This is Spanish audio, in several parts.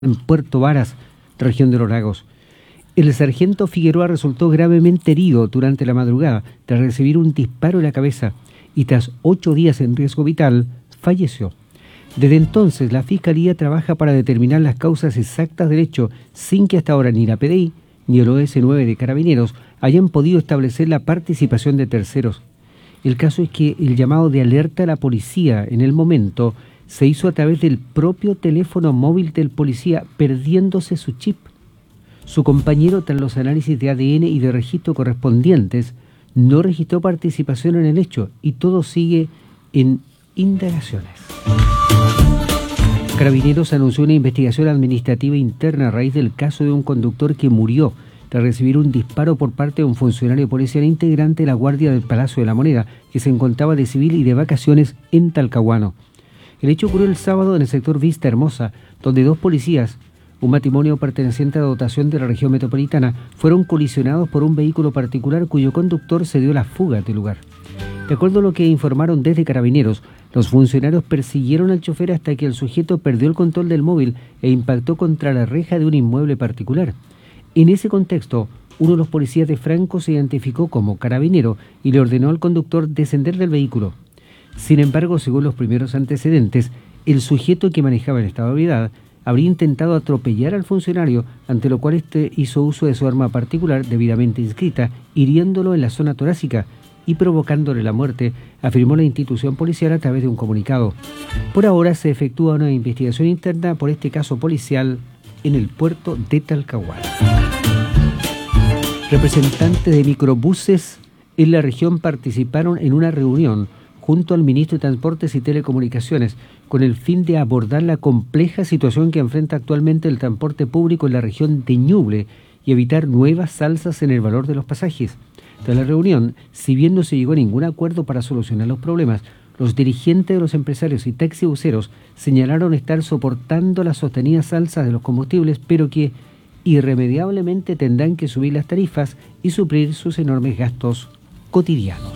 en Puerto Varas, región de Los Lagos. El sargento Figueroa resultó gravemente herido durante la madrugada tras recibir un disparo en la cabeza y tras 8 días en riesgo vital, falleció. Desde entonces, la Fiscalía trabaja para determinar las causas exactas del hecho, sin que hasta ahora ni la PDI ni el OS9 de Carabineros hayan podido establecer la participación de terceros. El caso es que el llamado de alerta a la policía en el momento se hizo a través del propio teléfono móvil del policía, perdiéndose su chip. Su compañero, tras los análisis de ADN y de registro correspondientes, no registró participación en el hecho y todo sigue en indagaciones. Carabineros anunció una investigación administrativa interna a raíz del caso de un conductor que murió tras recibir un disparo por parte de un funcionario policial integrante de la Guardia del Palacio de la Moneda, que se encontraba de civil y de vacaciones en Talcahuano. El hecho ocurrió el sábado en el sector Vista Hermosa, donde 2 policías, un matrimonio perteneciente a la dotación de la región metropolitana, fueron colisionados por un vehículo particular cuyo conductor se dio la fuga del lugar. De acuerdo a lo que informaron desde Carabineros, los funcionarios persiguieron al chofer hasta que el sujeto perdió el control del móvil e impactó contra la reja de un inmueble particular. En ese contexto, uno de los policías de Franco se identificó como carabinero y le ordenó al conductor descender del vehículo. Sin embargo, según los primeros antecedentes, el sujeto que manejaba en estado de ebriedad habría intentado atropellar al funcionario, ante lo cual éste hizo uso de su arma particular debidamente inscrita, hiriéndolo en la zona torácica y provocándole la muerte, afirmó la institución policial a través de un comunicado. Por ahora se efectúa una investigación interna por este caso policial en el puerto de Talcahuano. Representantes de microbuses en la región participaron en una reunión junto al ministro de Transportes y Telecomunicaciones, con el fin de abordar la compleja situación que enfrenta actualmente el transporte público en la región de Ñuble y evitar nuevas alzas en el valor de los pasajes. Tras la reunión, si bien no se llegó a ningún acuerdo para solucionar los problemas, los dirigentes de los empresarios y taxibuseros señalaron estar soportando las sostenidas alzas de los combustibles, pero que irremediablemente tendrán que subir las tarifas y suplir sus enormes gastos cotidianos.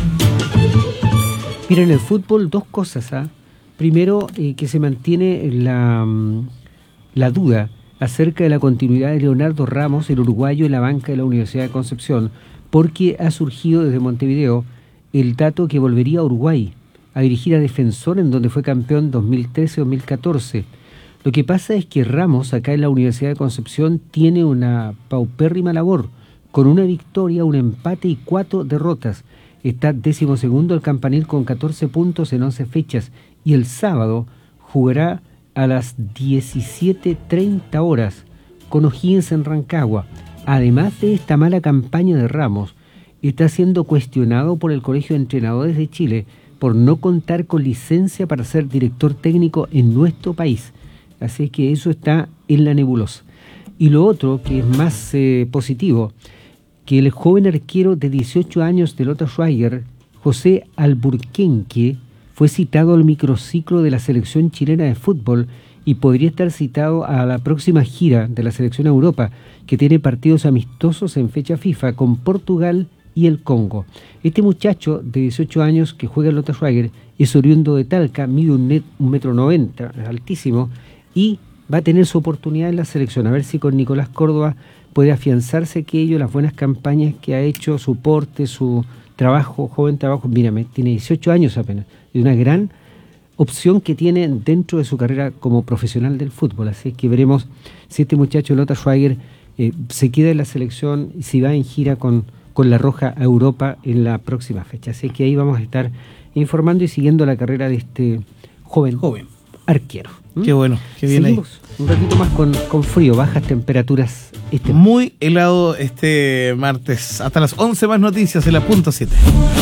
Mira, en el fútbol 2 cosas. Primero, que se mantiene la duda acerca de la continuidad de Leonardo Ramos, el uruguayo, en la banca de la Universidad de Concepción, porque ha surgido desde Montevideo el dato que volvería a Uruguay a dirigir a Defensor, en donde fue campeón 2013-2014. Lo que pasa es que Ramos, acá en la Universidad de Concepción, tiene una paupérrima labor, con una victoria, un empate y 4 derrotas. Está 12º el Campanil con 14 puntos en 11 fechas y el sábado jugará a las 17:30 horas con O'Higgins en Rancagua. Además de esta mala campaña de Ramos, está siendo cuestionado por el Colegio de Entrenadores de Chile por no contar con licencia para ser director técnico en nuestro país. Así que eso está en la nebulosa. Y lo otro, que es más positivo, que el joven arquero de 18 años del Lota Schwager, José Alburquenque, fue citado al microciclo de la selección chilena de fútbol y podría estar citado a la próxima gira de la selección Europa, que tiene partidos amistosos en fecha FIFA con Portugal y el Congo. Este muchacho de 18 años que juega en Lota Schwager es oriundo de Talca, mide 1,90 m, altísimo, y va a tener su oportunidad en la selección. A ver si con Nicolás Córdoba puede afianzarse aquello, las buenas campañas que ha hecho, su porte, su trabajo, joven trabajo. Mírame, tiene 18 años apenas. Es una gran opción que tiene dentro de su carrera como profesional del fútbol. Así que veremos si este muchacho Lota Schwager se queda en la selección y si va en gira con la Roja a Europa en la próxima fecha. Así que ahí vamos a estar informando y siguiendo la carrera de este joven arquero. Qué bueno, qué bien. Seguimos ahí un ratito más con frío, bajas temperaturas. Muy helado este martes. Hasta las 11 más noticias en la punto 7.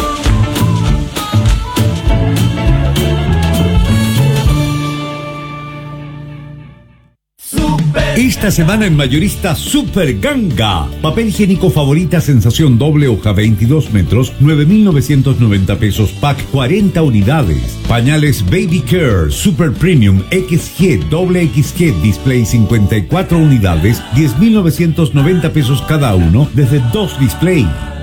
Esta semana en Mayorista Super Ganga. Papel higiénico Favorita Sensación Doble Hoja 22 metros, 9.990 pesos pack, 40 unidades. Pañales Baby Care Super Premium XG Doble XG Display 54 unidades, 10.990 pesos cada uno desde 2 display.